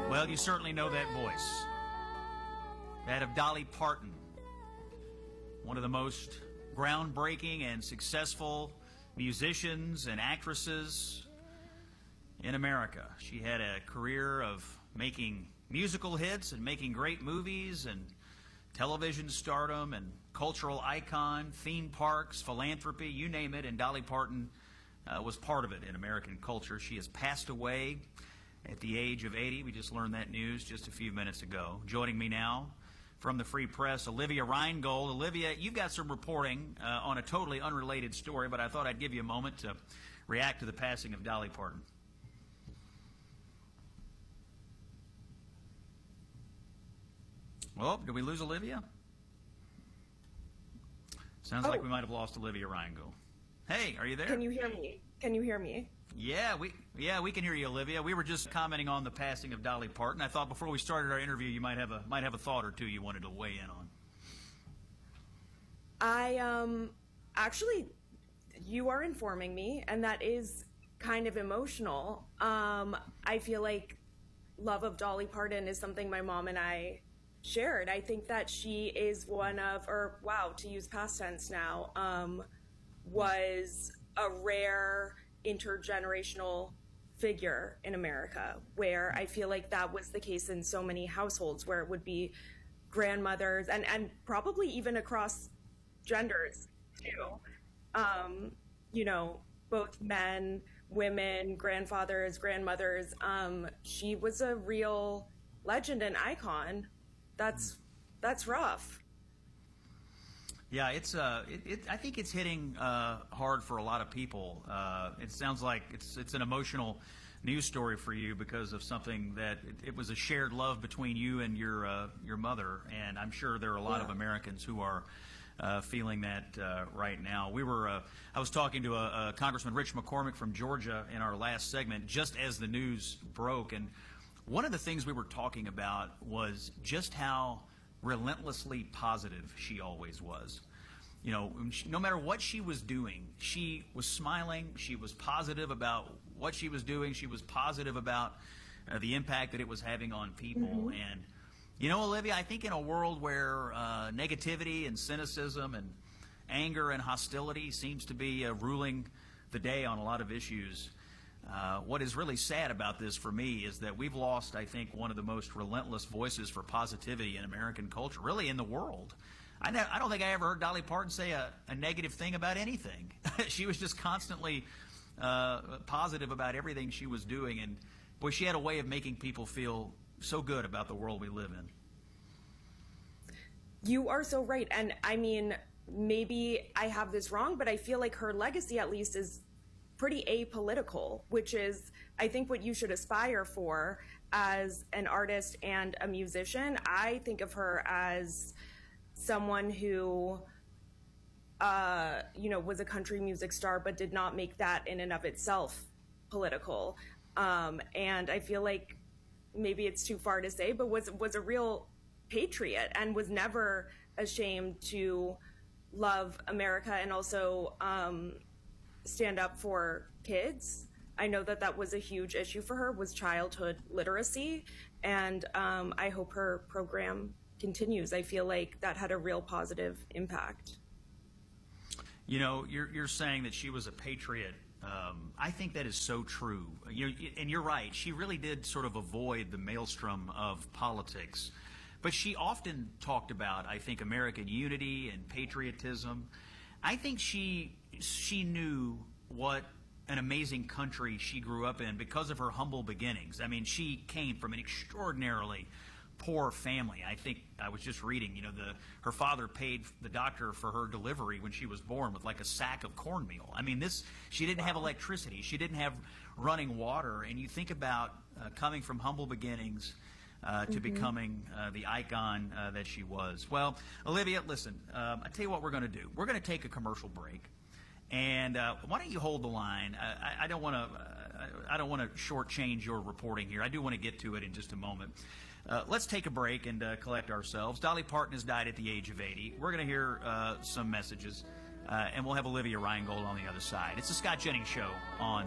Well, you certainly know that voice. That of Dolly Parton. One of the most groundbreaking and successful musicians and actresses in America. She had a career of making musical hits and making great movies and television stardom and cultural icon, theme parks, philanthropy, you name it, and Dolly Parton was part of it in American culture. She has passed away at the age of 80. We just learned that news just a few minutes ago. Joining me now from the Free Press, Olivia Reingold. Olivia, you've got some reporting on a totally unrelated story, but I thought I'd give you a moment to react to the passing of Dolly Parton. Oh, did we lose Olivia? Sounds like we might have lost Olivia Reingold. Hey, are you there? Can you hear me? Can you hear me? Yeah, we can hear you, Olivia. We were just commenting on the passing of Dolly Parton. I thought before we started our interview, you might have a thought or two you wanted to weigh in on. Actually, you are informing me, and that is kind of emotional. I feel like love of Dolly Parton is something my mom and I shared. I think that she is one of, or wow, to use past tense now, was a rare intergenerational figure in America, where I feel like that was the case in so many households, where it would be grandmothers and probably even across genders too. You know, both men, women, grandfathers, grandmothers. She was a real legend and icon. That's rough. Yeah, it's I think it's hitting hard for a lot of people. It sounds like it's an emotional news story for you because of something that it was a shared love between you and your mother, and I'm sure there are a lot of Americans who are feeling that right now. I was talking to a Congressman Rich McCormick from Georgia in our last segment just as the news broke, and one of the things we were talking about was just how relentlessly positive she always was. You know, no matter what she was doing, she was smiling, she was positive about what she was doing, she was positive about the impact that it was having on people. Mm-hmm. And, you know, Olivia, I think in a world where negativity and cynicism and anger and hostility seems to be ruling the day on a lot of issues, what is really sad about this for me is that we've lost, I think, one of the most relentless voices for positivity in American culture, really in the world. I don't think I ever heard Dolly Parton say a negative thing about anything. She was just constantly positive about everything she was doing, and boy, she had a way of making people feel so good about the world we live in. You are so right, and I mean, maybe I have this wrong, but I feel like her legacy at least is pretty apolitical, which is, I think, what you should aspire for as an artist and a musician. I think of her as someone who, you know, was a country music star, but did not make that in and of itself political. And I feel like maybe it's too far to say, but was a real patriot and was never ashamed to love America and also stand up for kids. I know that was a huge issue for her, was childhood literacy, and I hope her program continues. I feel like that had a real positive impact. You know, you're saying that she was a patriot. I think that is so true. And you're right. She really did sort of avoid the maelstrom of politics. But she often talked about, I think, American unity and patriotism. I think she knew what an amazing country she grew up in because of her humble beginnings. I mean, she came from an extraordinarily poor family. I think I was just reading, you know, her father paid the doctor for her delivery when she was born with like a sack of cornmeal. I mean, she didn't have electricity. She didn't have running water. And you think about coming from humble beginnings to becoming the icon that she was. Well, Olivia, listen, I tell you what we're going to do. We're going to take a commercial break. And why don't you hold the line? I don't want to shortchange your reporting here. I do want to get to it in just a moment. Let's take a break and collect ourselves. Dolly Parton has died at the age of 80. We're going to hear some messages, and we'll have Olivia Reingold on the other side. It's the Scott Jennings Show on